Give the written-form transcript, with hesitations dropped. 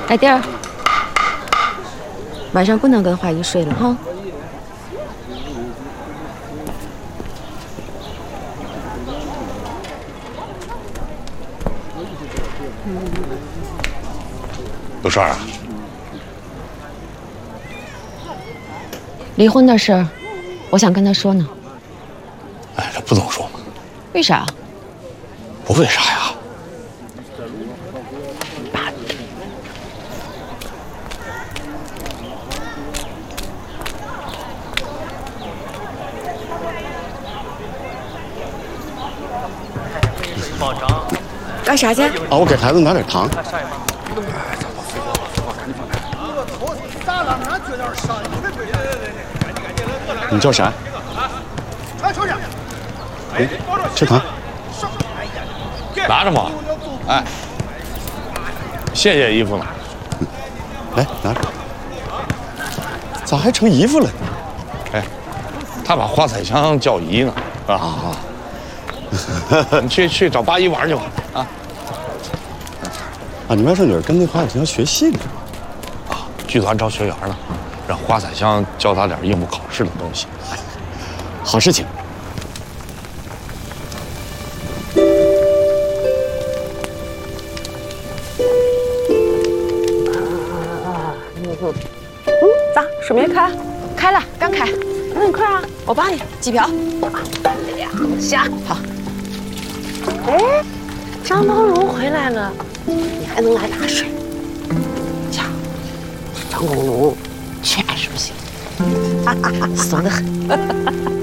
爱弟儿，晚上不能跟华姨睡了哈。 有事儿啊？ 离婚的事儿，我想跟他说呢。 哎，这不能说嘛。 为啥？ 不为啥呀？ 干啥去？ 啊，我给孩子拿点糖。你叫啥？哎，吃糖。 拿着嘛。哎，谢谢姨夫了。 来，拿着。咋还成姨夫了呢？ 哎，他把华彩香叫姨呢。 啊。 你去找八姨玩去吧。啊。 啊，你外甥女儿跟那华彩香学戏呢。 啊，剧团招学员呢，让华彩香教她点应付考试的东西。 好事情。 咋？水没开？ 开了，刚开。 那你快啊！ 我帮你几瓢。 下好。 哎，张东荣回来了，你还能来打水？瞧，张公龙全是不行，怂得很。